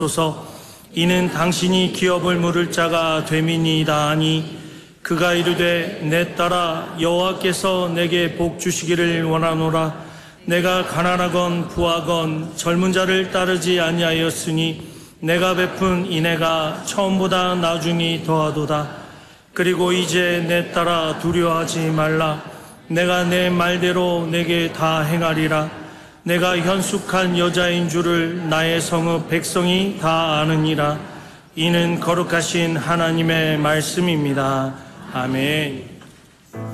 소서. 이는 당신이 기업을 물을 자가 됨이니이다 하니 그가 이르되 내 딸아 여호와께서 내게 복 주시기를 원하노라. 내가 가난하건 부하건 젊은 자를 따르지 아니하였으니 내가 베푼 인애가 처음보다 나중이 더하도다. 그리고 이제 내 딸아 두려워하지 말라. 내가 내 말대로 내게 다 행하리라. 내가 현숙한 여자인 줄을 나의 성읍 백성이 다 아느니라. 이는 거룩하신 하나님의 말씀입니다. 아멘.